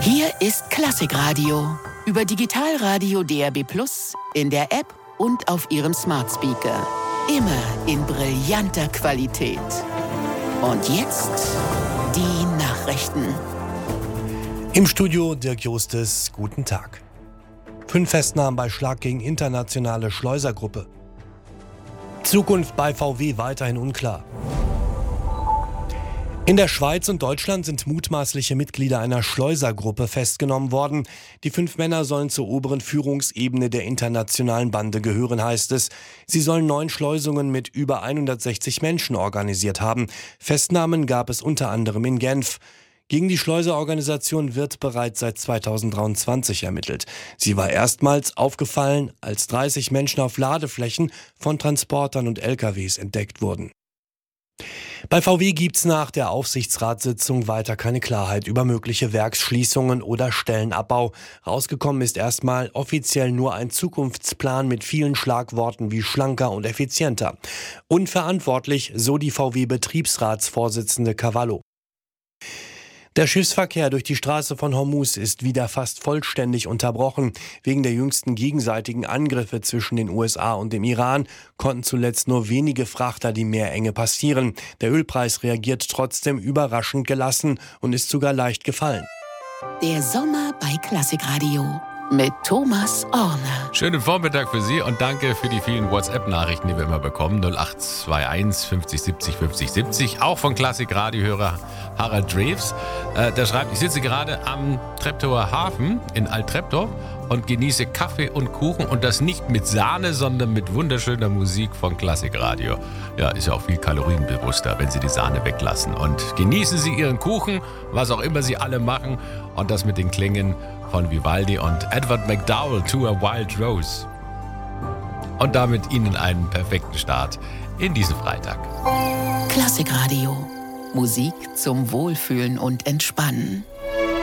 Hier ist Klassikradio. Über Digitalradio DAB+, in der App und auf Ihrem Smart Speaker. Immer in brillanter Qualität. Und jetzt die Nachrichten. Im Studio Dirk Justes, guten Tag. 5 Festnahmen bei Schlag gegen internationale Schleusergruppe. Zukunft bei VW weiterhin unklar. In der Schweiz und Deutschland sind mutmaßliche Mitglieder einer Schleusergruppe festgenommen worden. Die 5 Männer sollen zur oberen Führungsebene der internationalen Bande gehören, heißt es. Sie sollen 9 Schleusungen mit über 160 Menschen organisiert haben. Festnahmen gab es unter anderem in Genf. Gegen die Schleuserorganisation wird bereits seit 2023 ermittelt. Sie war erstmals aufgefallen, als 30 Menschen auf Ladeflächen von Transportern und LKWs entdeckt wurden. Bei VW gibt's nach der Aufsichtsratssitzung weiter keine Klarheit über mögliche Werksschließungen oder Stellenabbau. Rausgekommen ist erstmal offiziell nur ein Zukunftsplan mit vielen Schlagworten wie schlanker und effizienter. Unverantwortlich, so die VW-Betriebsratsvorsitzende Cavallo. Der Schiffsverkehr durch die Straße von Hormuz ist wieder fast vollständig unterbrochen. Wegen der jüngsten gegenseitigen Angriffe zwischen den USA und dem Iran konnten zuletzt nur wenige Frachter die Meerenge passieren. Der Ölpreis reagiert trotzdem überraschend gelassen und ist sogar leicht gefallen. Der Sommer bei Klassikradio mit Thomas Orner. Schönen Vormittag für Sie und danke für die vielen WhatsApp-Nachrichten, die wir immer bekommen. 0821 50 70 50 70. Auch von Klassikradio-Hörer Harald Drews. Der schreibt, ich sitze gerade am Treptower Hafen in Alt-Treptow und genieße Kaffee und Kuchen und das nicht mit Sahne, sondern mit wunderschöner Musik von Klassikradio. Ja, ist ja auch viel kalorienbewusster, wenn Sie die Sahne weglassen. Und genießen Sie Ihren Kuchen, was auch immer Sie alle machen. Und das mit den Klängen von Vivaldi und Edward McDowell, To a Wild Rose. Und damit Ihnen einen perfekten Start in diesen Freitag. Klassikradio. Musik zum Wohlfühlen und Entspannen.